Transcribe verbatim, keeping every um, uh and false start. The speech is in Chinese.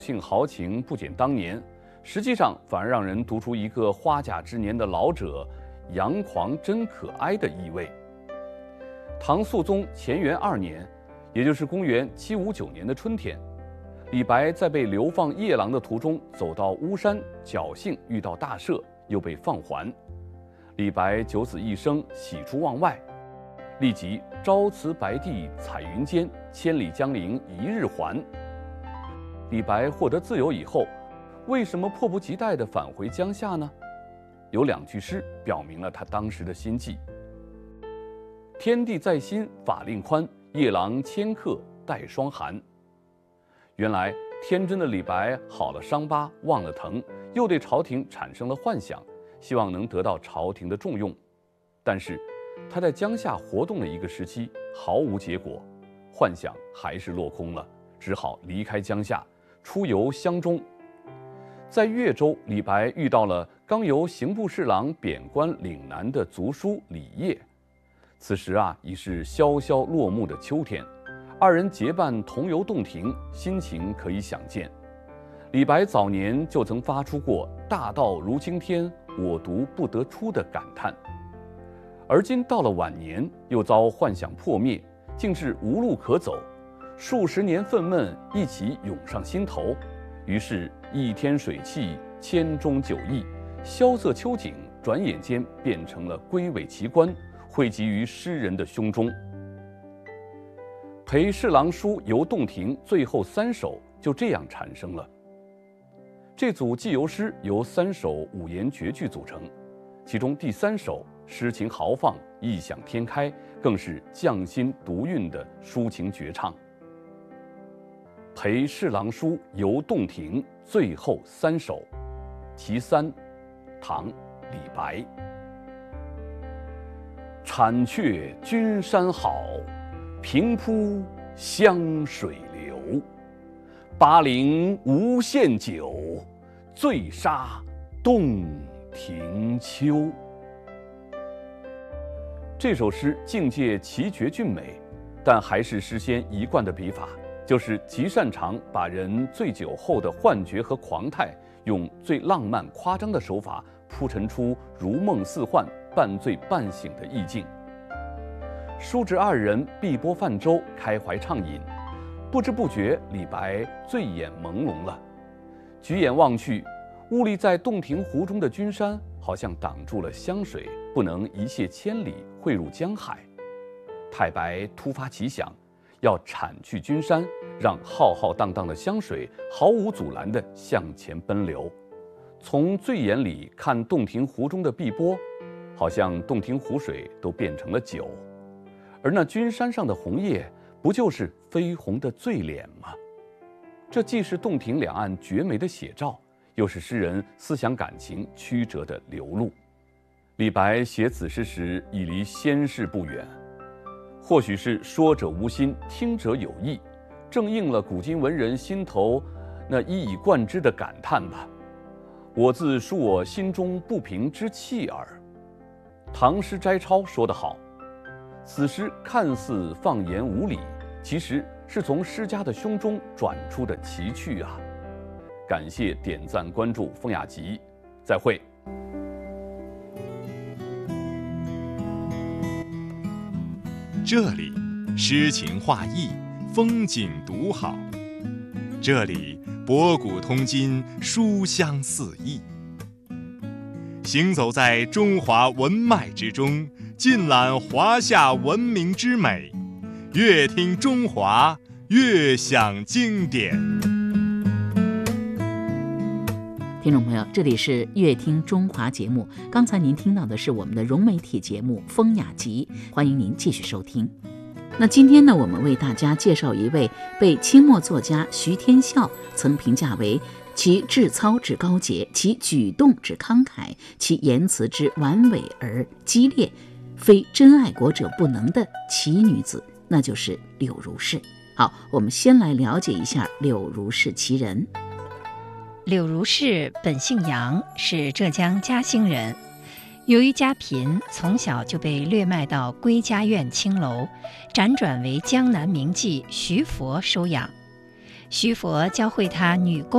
性豪情不减当年，实际上反而让人读出一个花甲之年的老者阳狂真可哀的意味。唐肃宗乾元二年，也就是公元七五九年的春天，李白在被流放夜郎的途中，走到巫山，侥幸遇到大赦，又被放还。李白九死一生，喜出望外，立即朝辞白帝彩云间，千里江陵一日还。李白获得自由以后，为什么迫不及待地返回江夏呢？有两句诗表明了他当时的心迹：天地在心法令宽，夜郎千客待霜寒。原来天真的李白好了伤疤忘了疼，又对朝廷产生了幻想，希望能得到朝廷的重用。但是他在江夏活动了一个时期，毫无结果，幻想还是落空了，只好离开江夏，出游湘中。在越州，李白遇到了刚由刑部侍郎贬官岭南的族叔李业。此时啊，已是萧萧落幕的秋天，二人结伴同游洞庭，心情可以想见。李白早年就曾发出过“大道如今天，我独不得出”的感叹，而今到了晚年，又遭幻想破灭，竟是无路可走，数十年愤懑一起涌上心头，于是一天水气，千钟酒意，萧瑟秋景转眼间变成了龟尾奇观，汇集于诗人的胸中。陪侍郎叔游洞庭最后三首就这样产生了。这组寄游诗由三首五言绝句组成，其中第三首诗情豪放，异想天开，更是匠心独运的抒情绝唱。陪侍郎叔游洞庭最后三首，其三，唐，李白。产却君山好，平铺湘水流。巴陵无限酒，醉杀洞庭秋。这首诗境界奇绝俊美，但还是诗仙一贯的笔法，就是极擅长把人醉酒后的幻觉和狂态，用最浪漫夸张的手法铺陈出如梦似幻、半醉半醒的意境。叔侄二人碧波泛舟，开怀畅饮，不知不觉李白醉眼朦胧了。举眼望去，兀立在洞庭湖中的君山好像挡住了湘水，不能一泻千里汇入江海。太白突发奇想，要铲去君山，让浩浩荡荡的湘水毫无阻拦地向前奔流。从醉眼里看洞庭湖中的碧波，好像洞庭湖水都变成了酒，而那君山上的红叶，不就是绯红的醉脸吗？这既是洞庭两岸绝美的写照，又是诗人思想感情曲折的流露。李白写此诗时已离仙世不远，或许是说者无心，听者有意，正应了古今文人心头那一以贯之的感叹吧。我自述我心中不平之气耳。唐诗摘抄说得好，此诗看似放言无理，其实是从诗家的胸中转出的奇趣啊！感谢点赞关注风雅集，再会。 这里诗情画意，风景独好。这里博古通今，书香四溢。行走在中华文脉之中，尽览华夏文明之美，越听中华，越享经典。 听众朋友，这里是乐听中华节目，刚才您听到的是我们的融媒体节目《风雅集》，欢迎您继续收听。那今天呢，我们为大家介绍一位被清末作家徐天笑曾评价为其志操之高洁，其举动之慷慨，其言辞之婉委而激烈，非真爱国者不能的奇女子，那就是柳如是。好，我们先来了解一下柳如是其人。 柳如是本姓杨，是浙江嘉兴人。由于家贫，从小就被掠卖到归家院青楼，辗转为江南名妓徐佛收养。徐佛教会他女工